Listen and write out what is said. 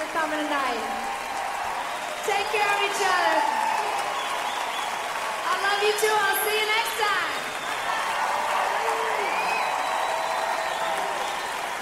coming tonight. Take care of each other. I love you too. I'll see you next time.